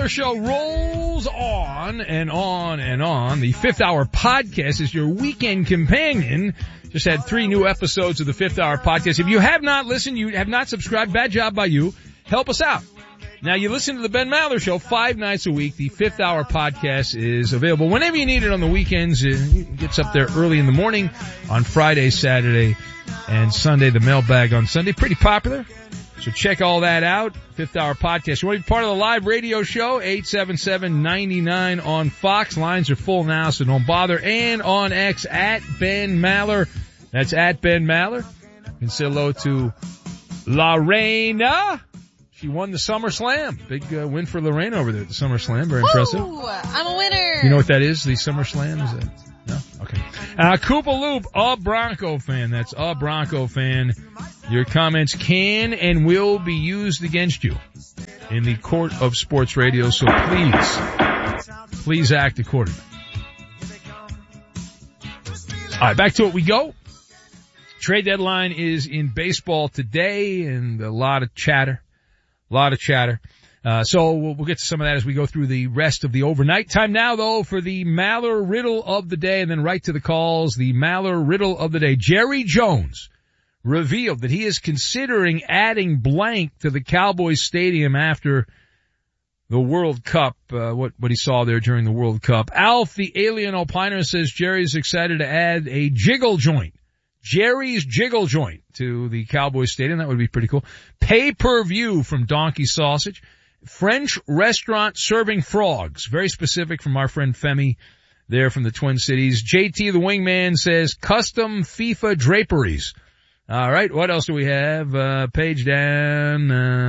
Maller Show rolls on and on and on. The Fifth Hour Podcast is your weekend companion. Just had 3 new episodes of the Fifth Hour Podcast. If you have not listened, you have not subscribed, bad job by you. Help us out. Now, you listen to the Ben Maller Show 5 nights a week. The Fifth Hour Podcast is available whenever you need it on the weekends. It gets up there early in the morning on Friday, Saturday, and Sunday. The mailbag on Sunday. Pretty popular. So check all that out. Fifth Hour Podcast. You want to be part of the live radio show? 877-99 on Fox. Lines are full now, so don't bother. And on X at Ben Maller. That's at Ben Maller. You can say hello to Lorena. She won the SummerSlam. Big win for Lorena over there at the SummerSlam. Very impressive. Ooh, I'm a winner. You know what that is? The SummerSlam? Is that? No? Okay. Koopa Loop, a Bronco fan. That's a Bronco fan. Your comments can and will be used against you in the court of sports radio, so please act accordingly. All right, back to it we go. Trade deadline is in baseball today, and a lot of chatter. So we'll get to some of that as we go through the rest of the overnight. Time now, though, for the Maller Riddle of the day, and then right to the calls. The Maller Riddle of the day. Jerry Jones revealed that he is considering adding blank to the Cowboys Stadium after the World Cup, what he saw there during the World Cup. Alf, the alien opiner, says Jerry's excited to add a jiggle joint. Jerry's Jiggle Joint to the Cowboys Stadium. That would be pretty cool. Pay-per-view from Donkey Sausage. French restaurant serving frogs. Very specific from our friend Femi there from the Twin Cities. JT the Wingman says custom FIFA draperies. All right, what else do we have? Page down,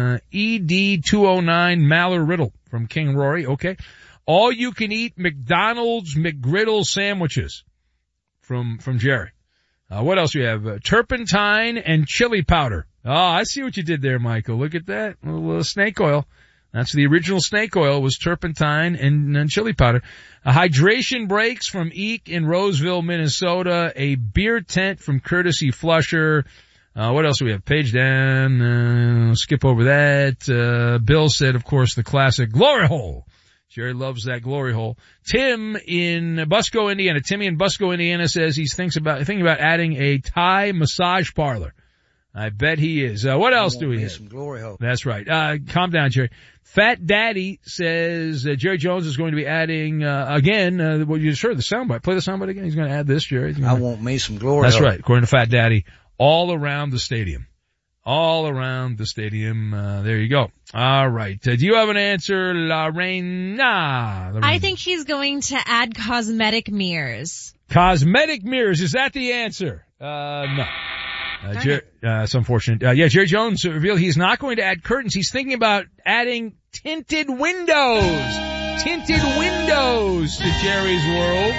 ED209 Maller Riddle from King Rory. Okay. All you can eat McDonald's McGriddle sandwiches from Jerry. What else do we have? Turpentine and chili powder. Oh, I see what you did there, Michael. Look at that. A little snake oil. That's the original snake oil, was turpentine and chili powder. Hydration breaks from Eek in Roseville, Minnesota. A beer tent from Courtesy Flusher. What else do we have? Page down. Skip over that. Bill said, of course, the classic glory hole. Jerry loves that glory hole. Tim in Busco, Indiana. Timmy in Busco, Indiana says he's thinking about adding a Thai massage parlor. I bet he is. What else do we have? Some glory hole. That's right. Calm down, Jerry. Fat Daddy says Jerry Jones is going to be adding, again, what you just heard, the soundbite. Play the soundbite again. He's going to add this, Jerry. I want me some glory hole. That's right. According to Fat Daddy, all around the stadium. All around the stadium. There you go. All right. Do you have an answer, Lorena? I think he's going to add cosmetic mirrors. Cosmetic mirrors. Is that the answer? No. It's unfortunate. Jerry Jones revealed he's not going to add curtains. He's thinking about adding tinted windows. Tinted windows to Jerry's world.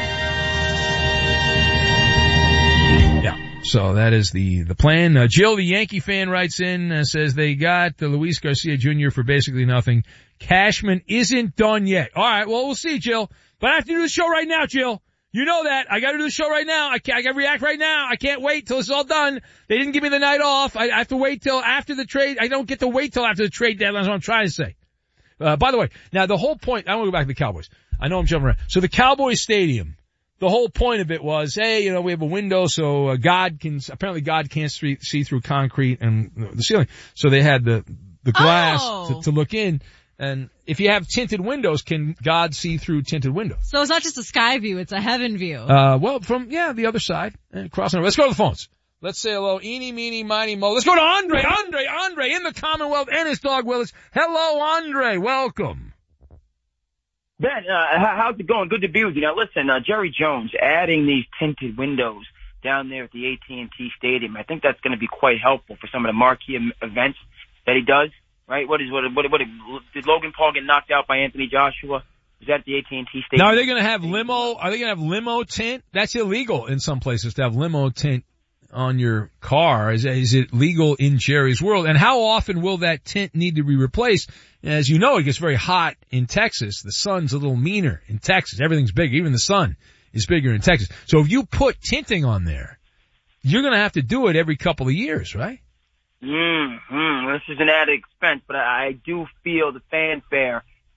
So that is the plan. Jill, the Yankee fan, writes in, says they got Luis Garcia Jr. for basically nothing. Cashman isn't done yet. All right, well, we'll see, Jill. But I have to do the show right now, Jill. You know that. I got to do the show right now. I got to react right now. I can't wait till it's all done. They didn't give me the night off. I have to wait till after the trade. I don't get to wait till after the trade deadline. That's what I'm trying to say. By the way, now the whole point, I want to go back to the Cowboys. I know I'm jumping around. So the Cowboys Stadium. The whole point of it was, hey, we have a window so apparently God can't see through concrete and the ceiling. So they had the glass to look in. And if you have tinted windows, can God see through tinted windows? So it's not just a sky view, it's a heaven view. Well, from the other side. And crossing over. Let's go to the phones. Let's say hello, eeny, meeny, miny, mo. Let's go to Andre in the Commonwealth and his dog Willis. Hello, Andre. Welcome. Ben, how's it going? Good to be with you. Now, listen, Jerry Jones adding these tinted windows down there at the AT&T Stadium, I think that's going to be quite helpful for some of the marquee events that he does, right? What did Logan Paul get knocked out by Anthony Joshua? Was that at the AT&T Stadium? Now, are they going to have limo? Are they going to have limo tint? That's illegal in some places to have limo tint on your car. Is it legal in Jerry's world? And how often will that tint need to be replaced? As you know, it gets very hot in Texas. The sun's a little meaner in Texas. Everything's bigger. Even the sun is bigger in Texas. So if you put tinting on there, you're going to have to do it every couple of years, right? This is an added expense, but I do feel the fanfare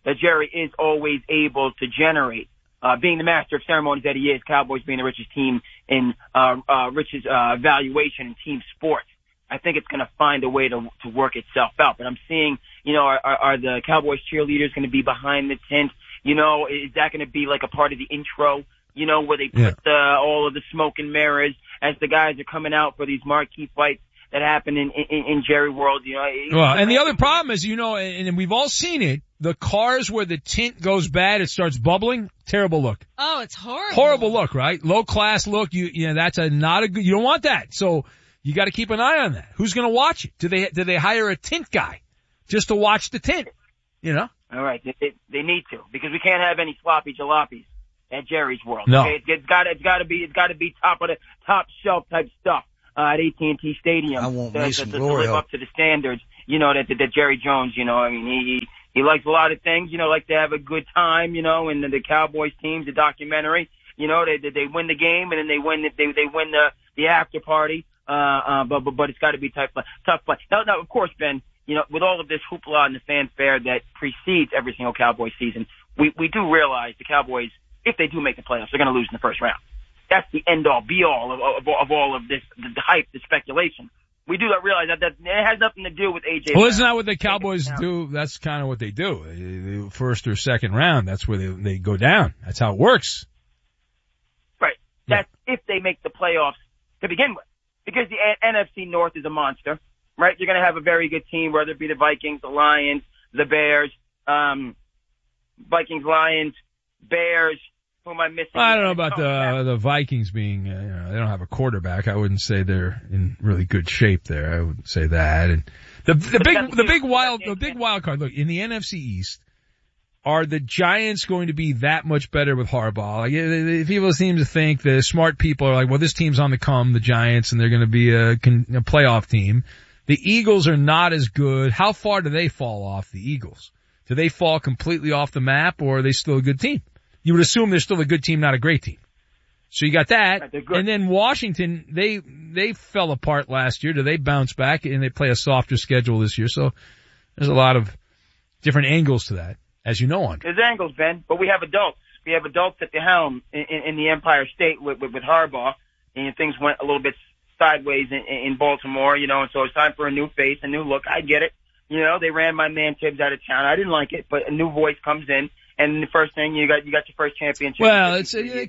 that Jerry is always able to generate. Being the master of ceremonies that he is, Cowboys being the richest team in richest valuation in team sports, I think it's going to find a way to work itself out. But I'm seeing, are the Cowboys cheerleaders going to be behind the tent? Is that going to be like a part of the intro? Where they put all of the smoke and mirrors as the guys are coming out for these marquee fights that happen in Jerry World. And the other problem is, and we've all seen it, the cars where the tint goes bad, it starts bubbling. Terrible look. Oh, it's horrible. Horrible look, right? Low class look. That's not a good, you don't want that. So you got to keep an eye on that. Who's going to watch it? Do they hire a tint guy just to watch the tint? All right. They need to, because we can't have any sloppy jalopies at Jerry's World. No. Okay? It's got to be top shelf type stuff. At AT&T Stadium. I want to Glory live up to the standards, that Jerry Jones, he likes a lot of things, like to have a good time, and the Cowboys teams, the documentary, they win the game and then they win the after party. But it's got to be tough play. Now, of course, Ben, with all of this hoopla and the fanfare that precedes every single Cowboys season, we do realize the Cowboys, if they do make the playoffs, they're going to lose in the first round. That's the end-all, be-all of all of this, the hype, the speculation. We do not realize that it has nothing to do with A.J. Well, isn't that what the Cowboys do? That's kind of what they do. The first or second round, that's where they go down. That's how it works. Right. That's if they make the playoffs to begin with. Because the NFC North is a monster, right? You're going to have a very good team, whether it be the Vikings, the Lions, the Bears, Vikings, Lions, Bears. Who am I missing? I don't know about the Vikings being, they don't have a quarterback. I wouldn't say they're in really good shape there. I wouldn't say that. And the big wild card. Look, in the NFC East, are the Giants going to be that much better with Harbaugh? Like, people seem to think, the smart people are like, well, this team's on the come, the Giants, and they're going to be a playoff team. The Eagles are not as good. How far do they fall off, the Eagles? Do they fall completely off the map, or are they still a good team? You would assume they're still a good team, not a great team. So you got that. And then Washington, they fell apart last year. Do they bounce back? And they play a softer schedule this year. So there's a lot of different angles to that, as you know, Andre. There's angles, Ben, but we have adults. We have adults at the helm in the Empire State with Harbaugh, and things went a little bit sideways in Baltimore, and so it's time for a new face, a new look. I get it. They ran my man Tibbs out of town. I didn't like it, but a new voice comes in. And the first thing, you got your first championship. Well,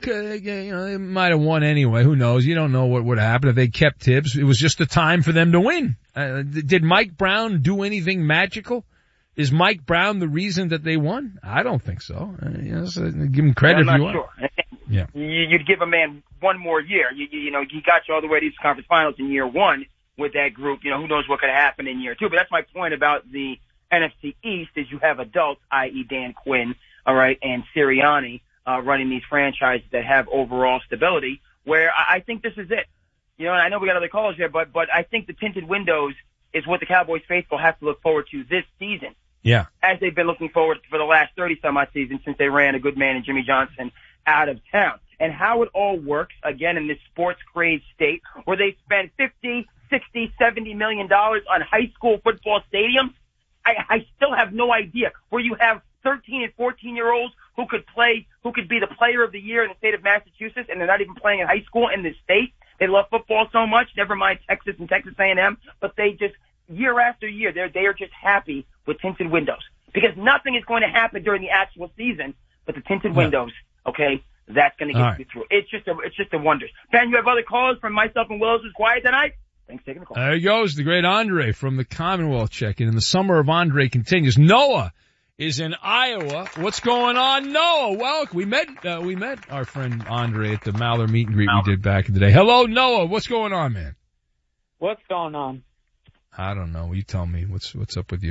they might have won anyway. Who knows? You don't know what would happen if they kept Tibbs. It was just a time for them to win. Did Mike Brown do anything magical? Is Mike Brown the reason that they won? I don't think so. So give him credit if you want. Sure. Yeah. You'd give a man one more year. He got you all the way to these conference finals in year one with that group. Who knows what could happen in year two. But that's my point about the NFC East is you have adults, i.e. Dan Quinn, all right, and Sirianni running these franchises that have overall stability, where I think this is it. And I know we got other calls here, but I think the tinted windows is what the Cowboys faithful have to look forward to this season. Yeah. As they've been looking forward for the last 30-some-odd seasons since they ran a good man in Jimmy Johnson out of town. And how it all works, again, in this sports crazed state where they spend $50, $60, $70 million on high school football stadiums, I still have no idea. Where you have 13 and 14-year-olds who could be the player of the year in the state of Massachusetts, and they're not even playing in high school in the state. They love football so much, never mind Texas and Texas A&M, but they just, year after year, they are just happy with tinted windows. Because nothing is going to happen during the actual season, but the tinted windows, okay, that's going to get you through. It's just a wonder. Ben, you have other calls from myself and Willis who's quiet tonight? Thanks for taking the call. There he goes, the great Andre from the Commonwealth check-in. And the summer of Andre continues. Noah is in Iowa. What's going on, Noah? Welcome. We met our friend Andre at the Maller meet and greet we did back in the day. Hello, Noah. What's going on, man? What's going on? I don't know. You tell me. What's up with you?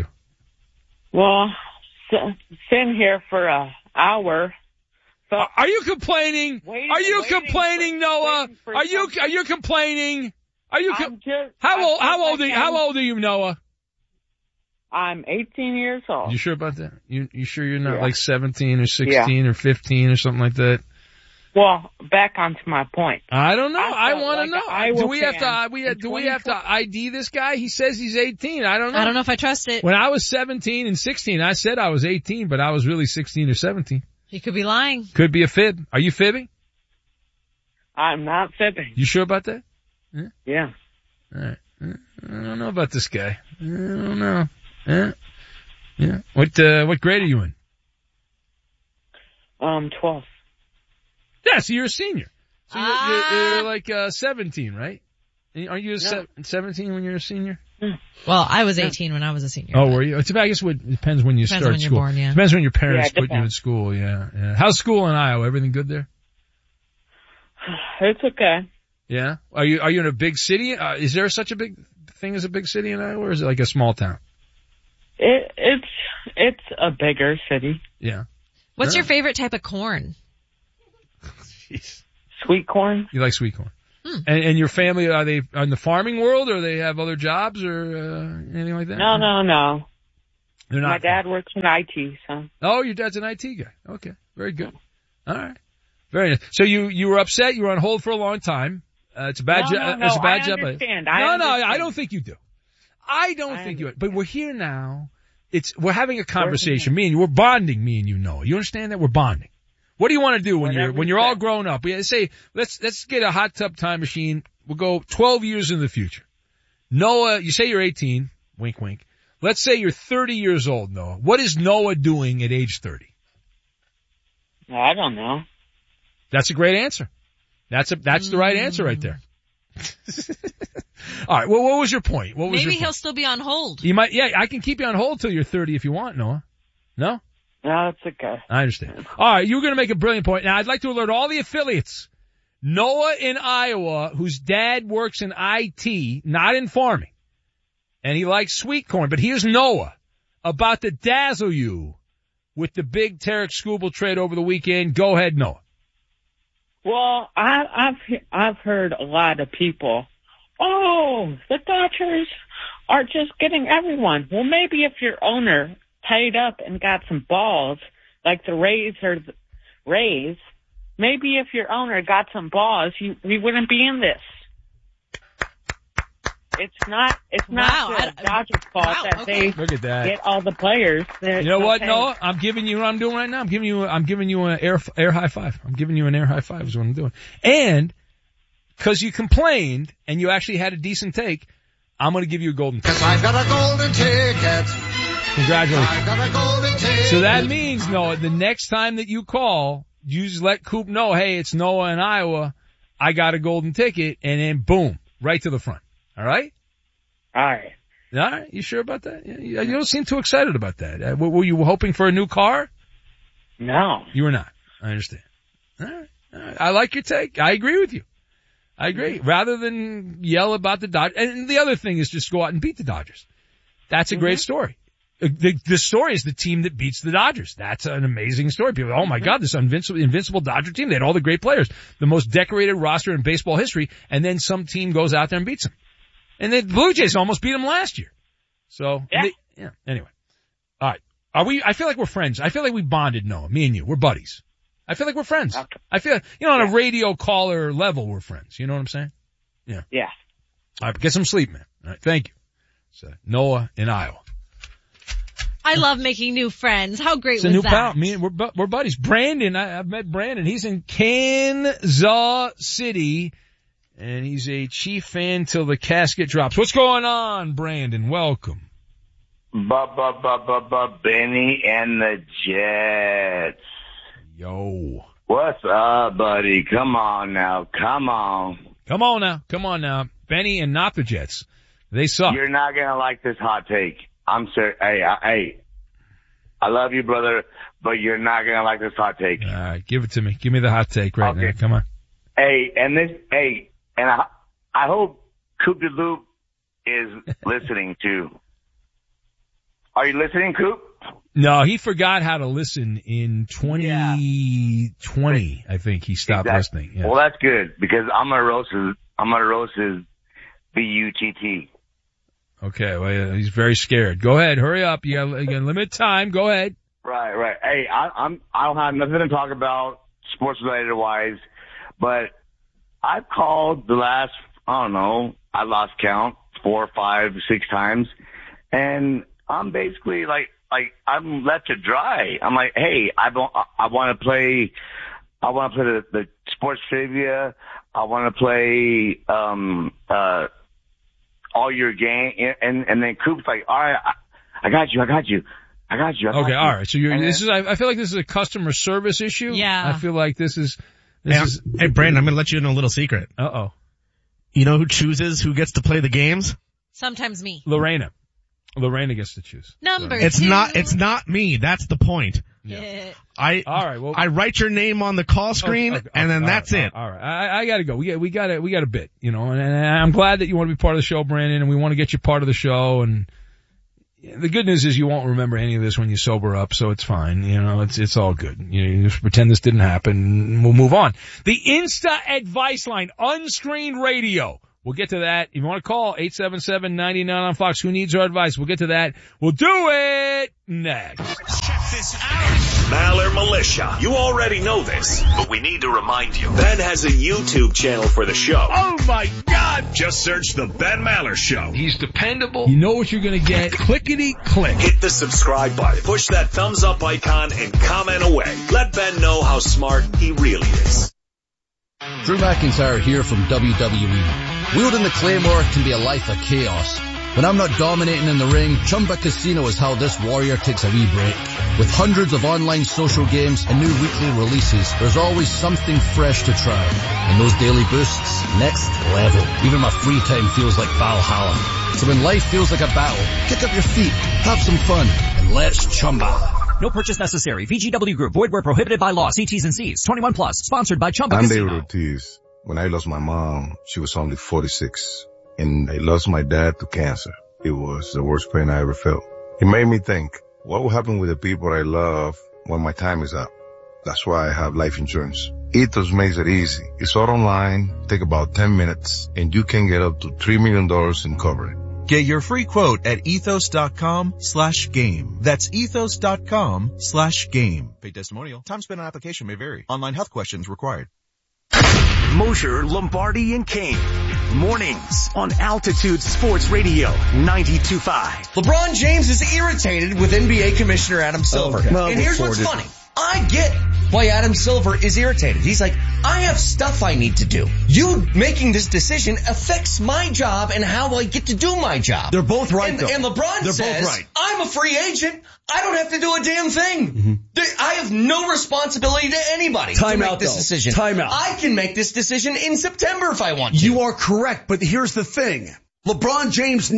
Well, sitting here for an hour. So are you complaining? Are you complaining, Noah? Are you complaining? How old are you, Noah? I'm 18 years old. You sure about that? You sure you're not like 17 or 16 or 15 or something like that? Well, back onto my point. I don't know. I felt want to like know. an Iowa Do we have fan to? Do we have to ID this guy? He says he's 18. I don't know. I don't know if I trust it. When I was 17 and 16, I said I was 18, but I was really 16 or 17. He could be lying. Could be a fib. Are you fibbing? I'm not fibbing. You sure about that? Yeah. All right. I don't know about this guy. I don't know. Yeah. What grade are you in? 12. Yeah, so you're a senior. So you're like 17, right? Aren't you 17 when you're a senior? Well, I was 18 when I was a senior. Oh, were you? It's, I guess it depends when you Depends start when you're school. born, yeah. Depends when your parents Yeah, put you in school, yeah. How's school in Iowa? Everything good there? It's okay. Yeah? Are you in a big city? Is there such a big thing as a big city in Iowa, or is it like a small town? It's a bigger city. Yeah. What's your favorite type of corn? Jeez. Sweet corn? You like sweet corn. And your family, are they in the farming world, or they have other jobs or anything like that? No. They're not. My dad works in IT, so. Oh, your dad's an IT guy. Okay. Very good. All right. Very nice. So you were upset. You were on hold for a long time. It's a bad job. It's a bad job. I understand. I don't think you do. I don't think you do. But we're here now. We're having a conversation. Me and you, we're bonding, me and you, Noah. You understand that? We're bonding. What do you want to do when you're all grown up? We say, let's get a hot tub time machine. We'll go 12 years in the future. Noah, you say you're 18. Wink, wink. Let's say you're 30 years old, Noah. What is Noah doing at age 30? I don't know. That's a great answer. That's the right answer right there. All right. Well, what was your point? Maybe he'll still be on hold. You might, yeah, I can keep you on hold till you're 30 if you want, Noah. No? No, it's okay. I understand. All right. You were going to make a brilliant point. Now, I'd like to alert all the affiliates. Noah in Iowa, whose dad works in IT, not in farming, and he likes sweet corn, but here's Noah about to dazzle you with the big Tarek Skubal trade over the weekend. Go ahead, Noah. Well, I've heard a lot of people, the Dodgers are just getting everyone. Well, maybe if your owner paid up and got some balls, like the Rays, maybe if your owner got some balls, we wouldn't be in this. It's not the Dodgers' fault that they Look at that. get all the players. You know what, Noah? I'm giving you what I'm doing right now. I'm giving you an air high five. I'm giving you an air high five is what I'm doing. And because you complained and you actually had a decent take, I'm going to give you a golden ticket. I got a golden ticket. Congratulations. I got a golden ticket. So that means, Noah, the next time that you call, you just let Coop know, hey, it's Noah in Iowa. I got a golden ticket, and then boom, right to the front. All right? All right. All right. You sure about that? You don't seem too excited about that. Were you hoping for a new car? No. You were not. I understand. All right. I like your take. I agree with you. I agree. Rather than yell about the Dodgers. And the other thing is just go out and beat the Dodgers. That's a great story. The story is the team that beats the Dodgers. That's an amazing story. People, oh my God, this invincible Dodger team. They had all the great players, the most decorated roster in baseball history, and then some team goes out there and beats them. And the Blue Jays almost beat them last year. So, anyway. All right. I feel like we're friends. I feel like we bonded, Noah, me and you. We're buddies. I feel like we're friends. Okay. I feel, on a radio caller level, we're friends. You know what I'm saying? Yeah. Yeah. All right. Get some sleep, man. All right. Thank you. So, Noah in Iowa. I love making new friends. How great It's a was new that? pal. We're buddies. Brandon, I've met Brandon. He's in Kansas City, and he's a Chief fan till the casket drops. What's going on, Brandon? Welcome. Benny and the Jets. Yo. What's up, buddy? Come on now. Come on. Come on now. Benny and not the Jets. They suck. You're not gonna like this hot take. I'm sorry. Hey, I love you, brother, but you're not gonna like this hot take. All right, give it to me. Give me the hot take right now. Come on. And I hope Coop de Loop is listening too. Are you listening, Coop? No, he forgot how to listen in 2020. I think he stopped listening. Yeah. Well, that's good because I'm gonna roast his BUTT. Okay, well, he's very scared. Go ahead, hurry up. You got limited time. Go ahead. Right. Hey, I don't have nothing to talk about sports related wise, but I've called the last, I don't know, I lost count 4, 5, 6 times, and I'm basically like I'm left to dry. I'm like, hey, I want to play the sports trivia. I want to play all your game, and then Coop's like, all right, I got you. Okay, all right. So I feel like this is a customer service issue. Yeah. I feel like this is. Hey, Brandon, I'm going to let you in a little secret. Uh-oh. You know who chooses who gets to play the games? Sometimes me. Lorena gets to choose. Number It's 2. It's not me. That's the point. Yeah. Yeah. All right. Well, I write your name on the call screen, and then that's it. All right. I gotta go. We got a bit, you know, and I'm glad that you want to be part of the show, Brandon, and we want to get you part of the show. And the good news is you won't remember any of this when you sober up, so it's fine. You know, it's all good. You just pretend this didn't happen, and we'll move on. The Insta Advice Line, unscreened radio. We'll get to that. If you want to call, 877-99 on Fox. Who needs our advice? We'll get to that. We'll do it next. Check this out. Maller Militia. You already know this, but we need to remind you. Ben has a YouTube channel for the show. Oh my God! Just search The Ben Maller Show. He's dependable. You know what you're gonna get. Clickety click. Hit the subscribe button. Push that thumbs up icon and comment away. Let Ben know how smart he really is. Drew McIntyre here from WWE. Wielding the Claymore can be a life of chaos. When I'm not dominating in the ring, Chumba Casino is how this warrior takes a wee break. With hundreds of online social games and new weekly releases, there's always something fresh to try. And those daily boosts, next level. Even my free time feels like Valhalla. So when life feels like a battle, kick up your feet, have some fun, and let's Chumba. No purchase necessary. VGW Group. Void where prohibited by law. See T's and C's. 21 plus. Sponsored by Chumba I'm Casino. David Ortiz. When I lost my mom, she was only 46. And I lost my dad to cancer. It was the worst pain I ever felt. It made me think, what will happen with the people I love when my time is up? That's why I have life insurance. Ethos makes it easy. It's all online, take about 10 minutes, and you can get up to $3 million in coverage. Get your free quote at ethos.com/game. That's ethos.com/game. Paid testimonial. Time spent on application may vary. Online health questions required. Mosher, Lombardi, and Kane. Mornings on Altitude Sports Radio 92.5. LeBron James is irritated with NBA Commissioner Adam Silver. Okay. And here's what's funny. I get why Adam Silver is irritated. He's like, I have stuff I need to do. You making this decision affects my job and how I get to do my job. They're both right, and, though. And LeBron They're says, both right. I'm a free agent. I don't have to do a damn thing. Mm-hmm. I have no responsibility to anybody to make this decision. Time out. I can make this decision in September if I want to. You are correct, but here's the thing. LeBron James,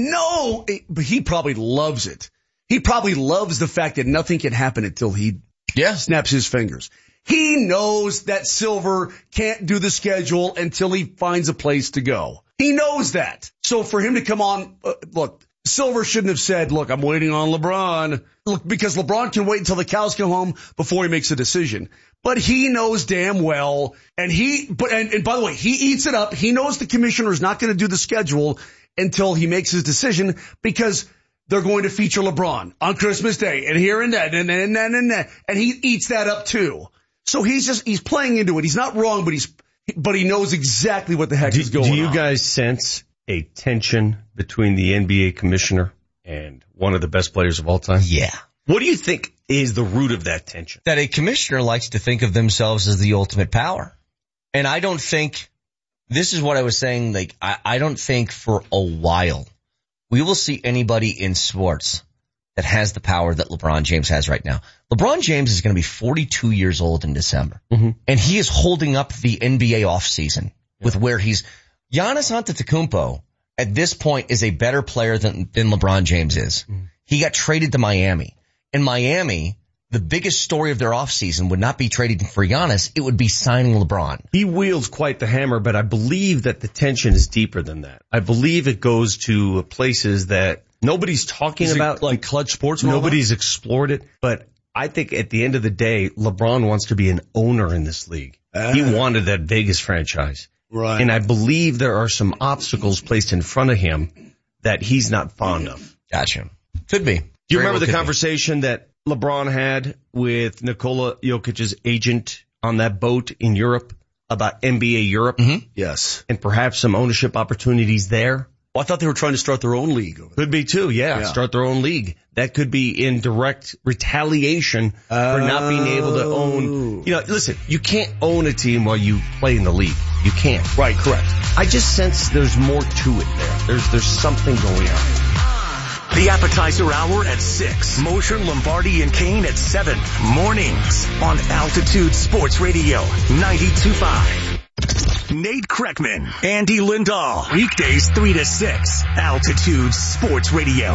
but he probably loves it. He probably loves the fact that nothing can happen until he snaps his fingers. He knows that Silver can't do the schedule until he finds a place to go. He knows that. So for him to come on, look, Silver shouldn't have said, look, I'm waiting on LeBron. Look, because LeBron can wait until the cows come home before he makes a decision. But he knows damn well, and by the way, he eats it up. He knows the commissioner is not going to do the schedule until he makes his decision because they're going to feature LeBron on Christmas Day and here and that and that. And he eats that up too. So he's playing into it. He's not wrong, but he knows exactly what the heck is going on. Do you guys sense a tension between the NBA commissioner and one of the best players of all time? Yeah. What do you think is the root of that tension? That a commissioner likes to think of themselves as the ultimate power. And I don't think, this is what I was saying, like, I don't think for a while we will see anybody in sports that has the power that LeBron James has right now. LeBron James is going to be 42 years old in December. Mm-hmm. And he is holding up the NBA offseason with where Giannis Antetokounmpo at this point is a better player than LeBron James is. Mm-hmm. He got traded to Miami. In Miami, the biggest story of their offseason would not be trading for Giannis. It would be signing LeBron. He wields quite the hammer, but I believe that the tension is deeper than that. I believe it goes to places that nobody's talking about. Like Clutch Sports? Nobody's explored it. But I think at the end of the day, LeBron wants to be an owner in this league. He wanted that Vegas franchise. Right. And I believe there are some obstacles placed in front of him that he's not fond of. Gotcha. Could be. Do you remember the conversation that LeBron had with Nikola Jokic's agent on that boat in Europe about NBA Europe. Yes. And perhaps some ownership opportunities there. Well, I thought they were trying to start their own league. Could be too, yeah. Start their own league. That could be in direct retaliation for not being able to own. You know, listen, you can't own a team while you play in the league. You can't. Right, correct. I just sense there's more to it there. There's something going on. The appetizer hour at 6. Mosher, Lombardi, and Kane at 7. Mornings on Altitude Sports Radio 92.5. Nate Kreckman, Andy Lindahl. Weekdays 3 to 6. Altitude Sports Radio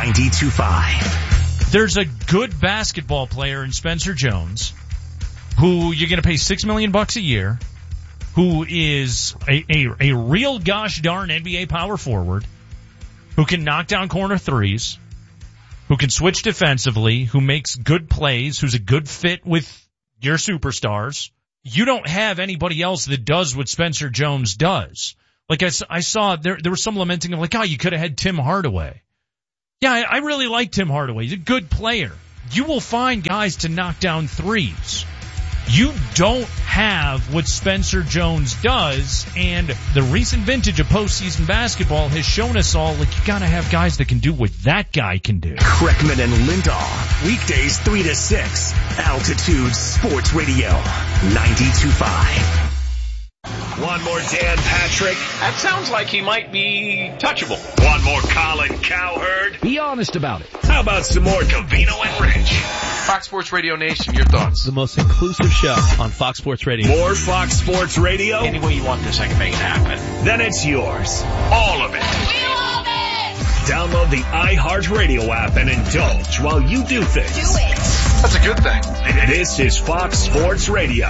92.5. There's a good basketball player in Spencer Jones who you're going to pay $6 million a year, who is a real gosh darn NBA power forward, who can knock down corner threes, who can switch defensively, who makes good plays, who's a good fit with your superstars. You don't have anybody else that does what Spencer Jones does. Like I saw there was some lamenting of like, oh, you could have had Tim Hardaway. Yeah, I really like Tim Hardaway. He's a good player. You will find guys to knock down threes. You don't have what Spencer Jones does, and the recent vintage of postseason basketball has shown us all, like, you gotta have guys that can do what that guy can do. Kreckman and Lindahl, weekdays 3 to 6, Altitude Sports Radio 92.5. One more Dan Patrick. That sounds like he might be touchable. One more Colin Cowherd. Be honest about it. How about some more Covino and Rich? Fox Sports Radio Nation, your thoughts? The most inclusive show on Fox Sports Radio. More Fox Sports Radio? Any way you want this, I can make it happen. Then it's yours. All of it. We love it! Download the iHeartRadio app and indulge while you do things. Do it. That's a good thing. This is Fox Sports Radio.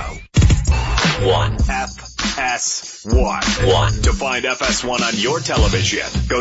1. FS1. To find FS1 on your television, go to